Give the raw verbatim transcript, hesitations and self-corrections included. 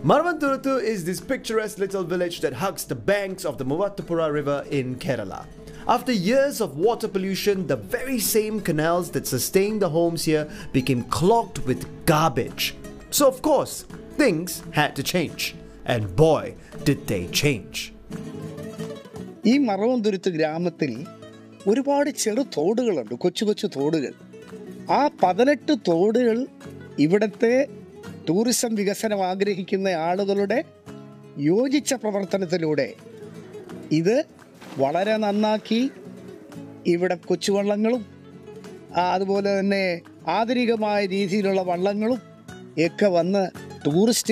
Marvanturuthu is this picturesque little village that hugs the banks of the Muvattupuzha River in Kerala. After years of water pollution, the very same canals that sustained the homes here became clogged with garbage. So of course, things had to change. And boy, did they change. ഈ മറവന്തുരുത്ത് ഗ്രാമത്തിൽ ഒരുപാട് ചെറു തോടുകളുണ്ട്, കൊച്ചു കൊച്ചു തോടുകൾ. ആ പതിനെട്ട് തോടുകൾ ഇവിടുത്തെ ടൂറിസം വികസനം ആഗ്രഹിക്കുന്ന ആളുകളുടെ യോജിച്ച പ്രവർത്തനത്തിലൂടെ ഇത് വളരെ നന്നാക്കി. ഇവിടെ കൊച്ചുവള്ളങ്ങളും അതുപോലെ തന്നെ ആധുനികമായ രീതിയിലുള്ള വള്ളങ്ങളും ഒക്കെ വന്ന് ടൂറിസ്റ്റ്